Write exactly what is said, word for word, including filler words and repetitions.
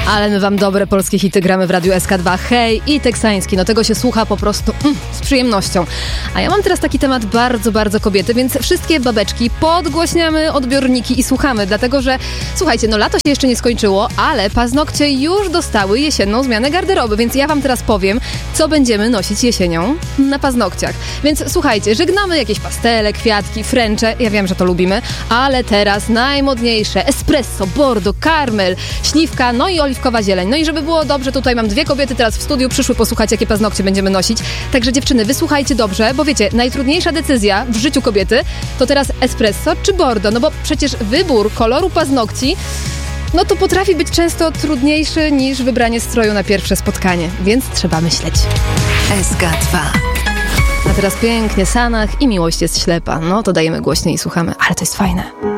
Ale my wam dobre polskie hity gramy w Radiu S K dwa. Hej i teksański, no tego się słucha po prostu mm, z przyjemnością. A ja mam teraz taki temat bardzo, bardzo kobiety, więc wszystkie babeczki podgłośniamy odbiorniki i słuchamy, dlatego że, słuchajcie, no lato się jeszcze nie skończyło, ale paznokcie już dostały jesienną zmianę garderoby, więc ja wam teraz powiem, co będziemy nosić jesienią na paznokciach. Więc słuchajcie, żegnamy jakieś pastele, kwiatki, fręcze, ja wiem, że to lubimy, ale teraz najmodniejsze: espresso, bordeaux, karmel, śliwka, no i oliwkowa zieleń. No i żeby było dobrze, tutaj mam dwie kobiety teraz w studiu, przyszły posłuchać, jakie paznokcie będziemy nosić. Także dziewczyny, wysłuchajcie dobrze, bo wiecie, najtrudniejsza decyzja w życiu kobiety to teraz espresso czy bordeaux, no bo przecież wybór koloru paznokci no to potrafi być często trudniejszy niż wybranie stroju na pierwsze spotkanie, więc trzeba myśleć. S K dwa. A teraz pięknie, Sanach i Miłość jest ślepa. No to dajemy głośniej i słuchamy, ale to jest fajne.